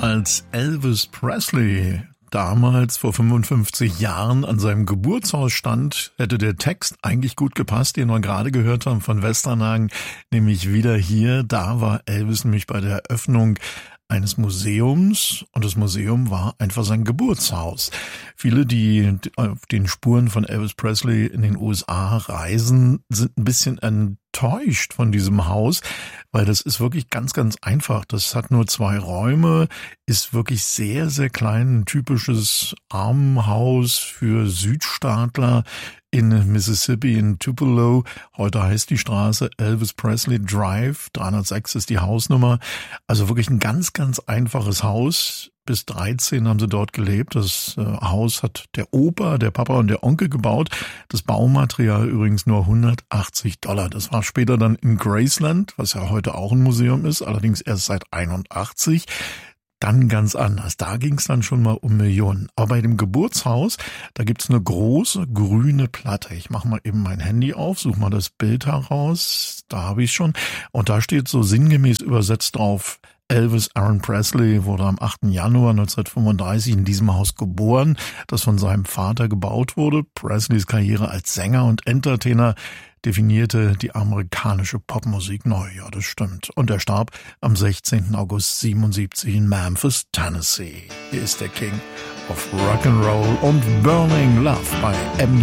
als Elvis Presley damals vor 55 Jahren an seinem Geburtshaus stand, hätte der Text eigentlich gut gepasst, den wir gerade gehört haben von Westernhagen, nämlich wieder hier. Da war Elvis nämlich bei der Eröffnung eines Museums und das Museum war einfach sein Geburtshaus. Viele, die auf den Spuren von Elvis Presley in den USA reisen, sind ein bisschen enttäuscht von diesem Haus, weil das ist wirklich ganz, ganz einfach. Das hat nur 2 Räume, ist wirklich sehr, sehr klein, ein typisches Armenhaus für Südstaatler in Mississippi, in Tupelo. Heute heißt die Straße Elvis Presley Drive, 306 ist die Hausnummer. Also wirklich ein ganz, ganz einfaches Haus. Bis 13 haben sie dort gelebt. Das Haus hat der Opa, der Papa und der Onkel gebaut. Das Baumaterial übrigens nur $180. Das war später dann in Graceland, was ja heute auch ein Museum ist, allerdings erst seit 81. Dann ganz anders. Da ging es dann schon mal um Millionen. Aber bei dem Geburtshaus, da gibt's eine große grüne Platte. Ich mache mal eben mein Handy auf, suche mal das Bild heraus. Da habe ich schon. Und da steht so sinngemäß übersetzt drauf: Elvis Aaron Presley wurde am 8. Januar 1935 in diesem Haus geboren, das von seinem Vater gebaut wurde. Presleys Karriere als Sänger und Entertainer definierte die amerikanische Popmusik neu. Ja, das stimmt. Und er starb am 16. August 77 in Memphis, Tennessee. Hier ist der King of Rock'n'Roll und Burning Love bei MD.